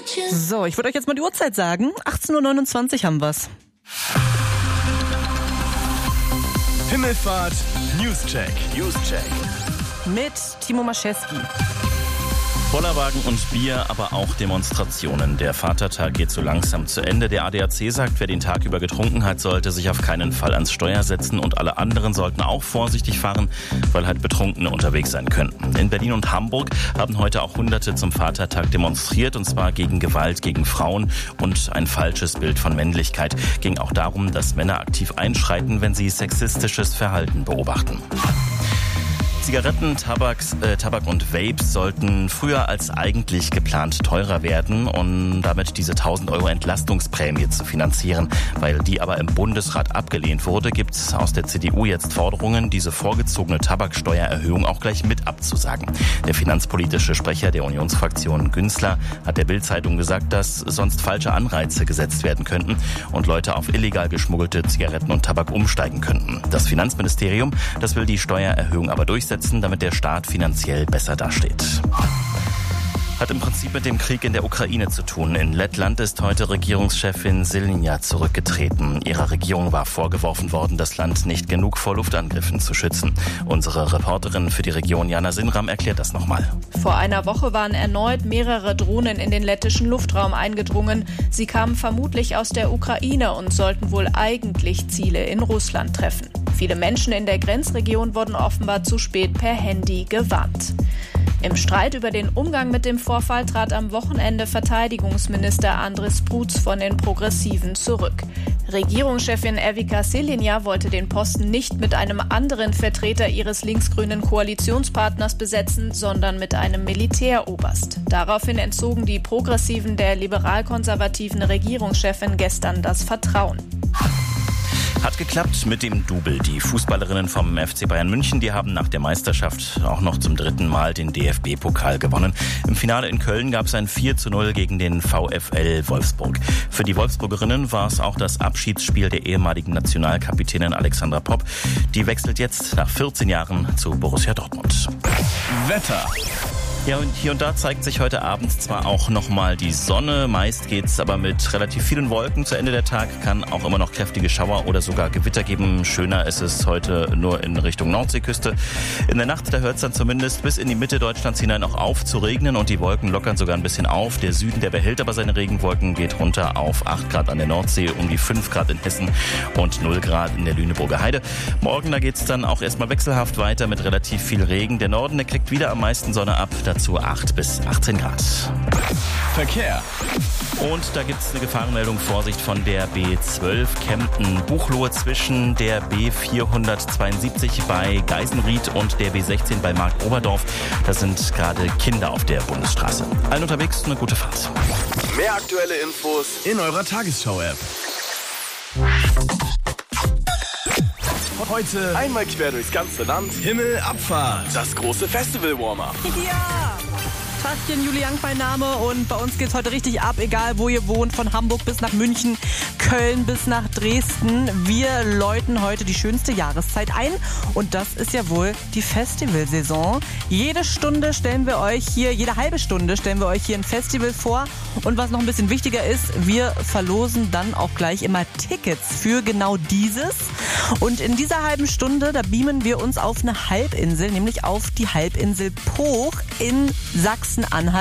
So, ich würde euch jetzt mal die Uhrzeit sagen. 18.29 Uhr haben wir's. Himmelfahrt Newscheck. Mit Timo Maschewski. Bollerwagen und Bier, aber auch Demonstrationen. Der Vatertag geht so langsam zu Ende. Der ADAC sagt, wer den Tag über getrunken hat, sollte sich auf keinen Fall ans Steuer setzen und alle anderen sollten auch vorsichtig fahren, weil halt Betrunkene unterwegs sein könnten. In Berlin und Hamburg haben heute auch Hunderte zum Vatertag demonstriert, und zwar gegen Gewalt gegen Frauen und ein falsches Bild von Männlichkeit. Ging auch darum, dass Männer aktiv einschreiten, wenn sie sexistisches Verhalten beobachten. Zigaretten, Tabak und Vapes sollten früher als eigentlich geplant teurer werden, um damit diese 1.000 € Entlastungsprämie zu finanzieren. Weil die aber im Bundesrat abgelehnt wurde, gibt es aus der CDU jetzt Forderungen, diese vorgezogene Tabaksteuererhöhung auch gleich mit abzusagen. Der finanzpolitische Sprecher der Unionsfraktion Günzler hat der Bild-Zeitung gesagt, dass sonst falsche Anreize gesetzt werden könnten und Leute auf illegal geschmuggelte Zigaretten und Tabak umsteigen könnten. Das Finanzministerium, das will die Steuererhöhung aber durchsetzen, damit der Staat finanziell besser dasteht. Hat im Prinzip mit dem Krieg in der Ukraine zu tun. In Lettland ist heute Regierungschefin Žiliņa zurückgetreten. Ihrer Regierung war vorgeworfen worden, das Land nicht genug vor Luftangriffen zu schützen. Unsere Reporterin für die Region Jana Sinram erklärt das nochmal. Vor einer Woche waren erneut mehrere Drohnen in den lettischen Luftraum eingedrungen. Sie kamen vermutlich aus der Ukraine und sollten wohl eigentlich Ziele in Russland treffen. Viele Menschen in der Grenzregion wurden offenbar zu spät per Handy gewarnt. Im Streit über den Umgang mit dem Vorfall trat am Wochenende Verteidigungsminister Andris Spruds von den Progressiven zurück. Regierungschefin Ieva Žiliņa wollte den Posten nicht mit einem anderen Vertreter ihres linksgrünen Koalitionspartners besetzen, sondern mit einem Militäroberst. Daraufhin entzogen die Progressiven der liberal-konservativen Regierungschefin gestern das Vertrauen. Hat geklappt mit dem Double. Die Fußballerinnen vom FC Bayern München, die haben nach der Meisterschaft auch noch zum 3. Mal den DFB-Pokal gewonnen. Im Finale in Köln gab es ein 4:0 gegen den VfL Wolfsburg. Für die Wolfsburgerinnen war es auch das Abschiedsspiel der ehemaligen Nationalkapitänin Alexandra Popp. Die wechselt jetzt nach 14 Jahren zu Borussia Dortmund. Wetter. Ja, und hier und da zeigt sich heute Abend zwar auch nochmal die Sonne, meist geht's aber mit relativ vielen Wolken zu Ende der Tag, kann auch immer noch kräftige Schauer oder sogar Gewitter geben. Schöner ist es heute nur in Richtung Nordseeküste. In der Nacht, da hört es dann zumindest bis in die Mitte Deutschlands hinein auch auf zu regnen und die Wolken lockern sogar ein bisschen auf. Der Süden, der behält aber seine Regenwolken, geht runter auf 8 Grad an der Nordsee, um die 5 Grad in Hessen und 0 Grad in der Lüneburger Heide. Morgen, da geht's dann auch erstmal wechselhaft weiter mit relativ viel Regen. Der Norden, der kriegt wieder am meisten Sonne ab, dazu 8 bis 18 Grad. Verkehr. Und da gibt es eine Gefahrenmeldung, Vorsicht von der B12 Kempten-Buchloe zwischen der B472 bei Geisenried und der B16 bei Marktoberdorf. Da sind gerade Kinder auf der Bundesstraße. Allen unterwegs eine gute Fahrt. Mehr aktuelle Infos in eurer Tagesschau-App. Heute einmal quer durchs ganze Land. Himmelabfahrt. Das große Festival-Warm-Up. Ja! Tagchen, Julie Young mein Name, und bei uns geht's heute richtig ab, egal wo ihr wohnt, von Hamburg bis nach München, Köln bis nach Dresden. Wir läuten heute die schönste Jahreszeit ein und das ist ja wohl die Festivalsaison. Jede halbe Stunde stellen wir euch hier ein Festival vor, und was noch ein bisschen wichtiger ist, wir verlosen dann auch gleich immer Tickets für genau dieses, und in dieser halben Stunde, da beamen wir uns auf eine Halbinsel, nämlich auf die Halbinsel Pooch in Sachsen-Anhalt.